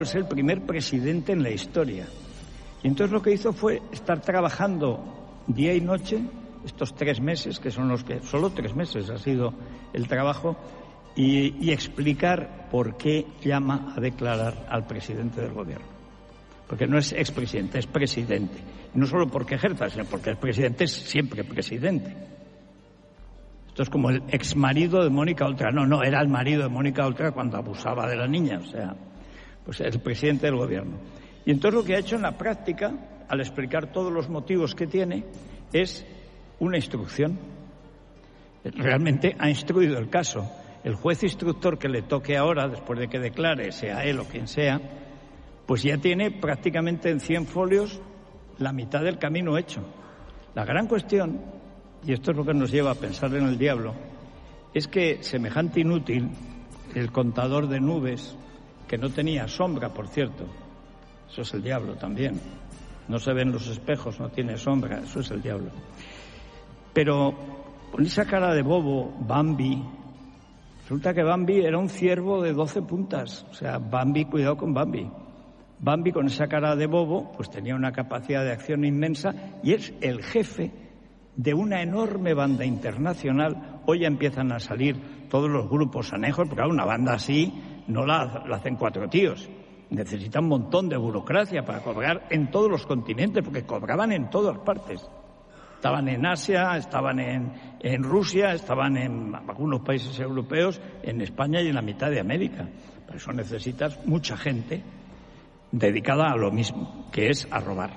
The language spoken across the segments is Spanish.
es el primer presidente en la historia. Y entonces lo que hizo fue estar trabajando día y noche, estos 3 meses, que son los que, solo 3 meses ha sido el trabajo, y explicar por qué llama a declarar al presidente del gobierno. Porque no es expresidente, es presidente. Y no solo porque ejerza, sino porque el presidente es siempre presidente. Esto es como el exmarido de Mónica Oltra. No, era el marido de Mónica Oltra cuando abusaba de la niña, o sea, pues el presidente del gobierno. Y entonces lo que ha hecho en la práctica, al explicar todos los motivos que tiene, es una instrucción. Realmente ha instruido el caso. El juez instructor que le toque ahora, después de que declare, sea él o quien sea, pues ya tiene prácticamente en 100 folios la mitad del camino hecho. La gran cuestión, y esto es lo que nos lleva a pensar en el diablo, es que semejante inútil, el contador de nubes, que no tenía sombra, por cierto, eso es el diablo también, no se ven los espejos, no tiene sombra, eso es el diablo. Pero con esa cara de bobo, Bambi, resulta que Bambi era un ciervo de 12 puntas, o sea, Bambi, cuidado con Bambi. Bambi, con esa cara de bobo, pues tenía una capacidad de acción inmensa y es el jefe de una enorme banda internacional. Hoy ya empiezan a salir todos los grupos anejos, porque una banda así no la hacen 4 tíos. Necesita un montón de burocracia para cobrar en todos los continentes, porque cobraban en todas partes. Estaban en Asia, estaban en Rusia, estaban en algunos países europeos, en España y en la mitad de América. Por eso necesitas mucha gente dedicada a lo mismo, que es a robar.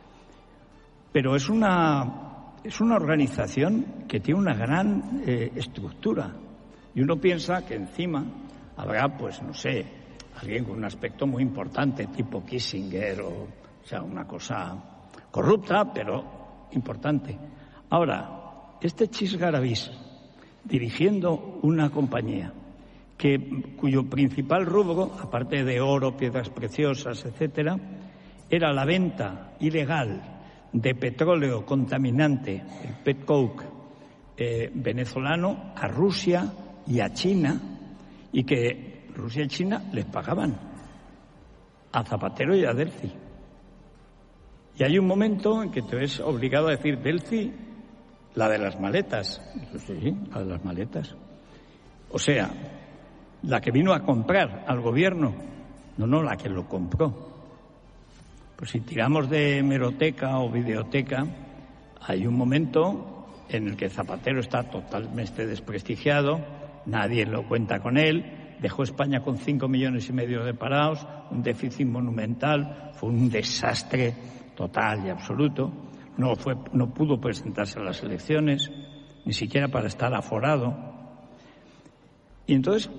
Pero es una organización que tiene una gran estructura. Y uno piensa que encima habrá, pues no sé, alguien con un aspecto muy importante, tipo Kissinger, o sea, una cosa corrupta, pero importante. Ahora, este Chis Garavis, dirigiendo una compañía cuyo principal rubro, aparte de oro, piedras preciosas, etcétera, era la venta ilegal de petróleo contaminante, el petcoke venezolano, a Rusia y a China, y que Rusia y China les pagaban a Zapatero y a Delcy. Y hay un momento en que te ves obligado a decir, Delcy, la de las maletas. Sí, la de las maletas. O sea, la que vino a comprar al gobierno, no la que lo compró. Pues si tiramos de hemeroteca o videoteca, hay un momento en el que Zapatero está totalmente desprestigiado, nadie lo cuenta con él, dejó España con 5,5 millones de parados, un déficit monumental, fue un desastre total y absoluto, no pudo presentarse a las elecciones, ni siquiera para estar aforado. Y entonces,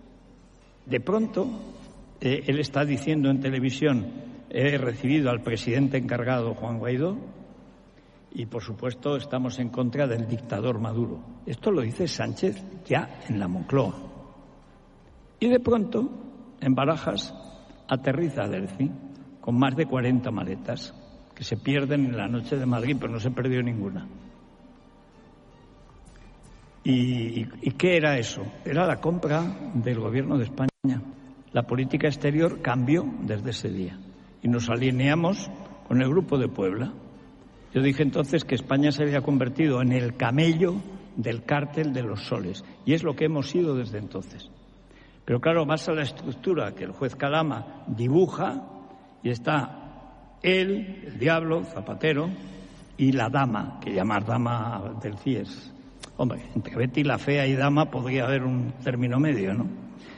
de pronto, él está diciendo en televisión, he recibido al presidente encargado, Juan Guaidó, y por supuesto estamos en contra del dictador Maduro. Esto lo dice Sánchez ya en la Moncloa. Y de pronto, en Barajas, aterriza Delcy con más de 40 maletas que se pierden en la noche de Madrid, pero no se perdió ninguna. ¿Y qué era eso? Era la compra del gobierno de España. La política exterior cambió desde ese día y nos alineamos con el Grupo de Puebla. Yo dije entonces que España se había convertido en el camello del cártel de los soles, y es lo que hemos sido desde entonces. Pero claro, vas a la estructura que el juez Calama dibuja y está él, el diablo, Zapatero, y la dama, que llamar dama del CIES. Hombre, entre Betty la fea y dama podría haber un término medio, ¿no?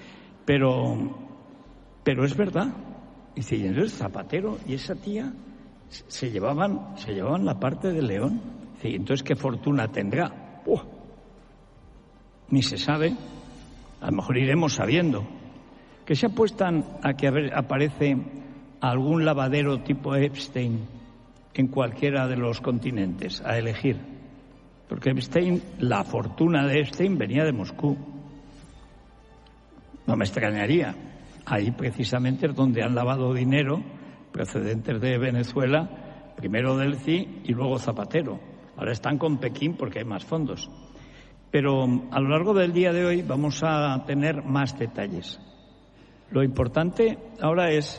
Pero es verdad. Dice, y entonces Zapatero y esa tía se llevaban la parte de León. Dice, entonces, ¿qué fortuna tendrá? Ni se sabe. A lo mejor iremos sabiendo. Que se apuestan a que aparece algún lavadero tipo Epstein en cualquiera de los continentes, a elegir. Porque la fortuna de Epstein venía de Moscú. No me extrañaría. Ahí precisamente es donde han lavado dinero procedentes de Venezuela, primero Delcy y luego Zapatero. Ahora están con Pekín porque hay más fondos. Pero a lo largo del día de hoy vamos a tener más detalles. Lo importante ahora es